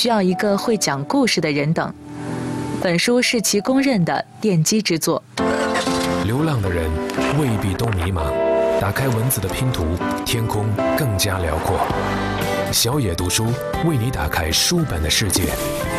需要一个会讲故事的人等。本书是其公认的奠基之作。 流浪的人未必都迷茫，打开文字的拼图，天空更加辽阔。小野读书为你打开书本的世界。